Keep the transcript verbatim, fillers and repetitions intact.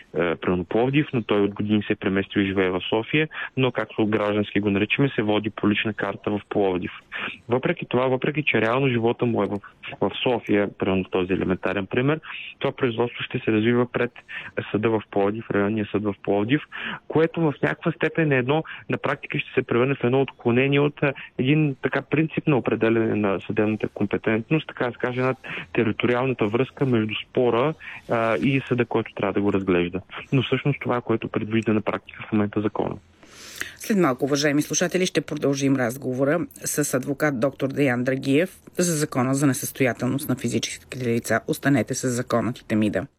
примерно Пловдив, но той от години се е преместил и живее в София, но както граждански го наричаме, се води по лична карта в Пловдив. Въпреки това, въпреки че реално живота му е в, в София, примерно този елементарен пример, това производство ще се развива пред съда в Пловдив, районния съд в Пловдив, което в някаква степен е едно, на практика ще се превърне в едно отклонение от един така принцип на определене на съдебната компетентност, така да се каже, на териториалната връзка между спора а, и съда, който трябва да го разглежда. Но всъщност това, което предвижда на практика в момента закона. След малко, уважаеми слушатели, ще продължим разговора с адвокат доктор Деян Драгиев за закона за несъстоятелност на физическите лица. Останете с законът и Темида.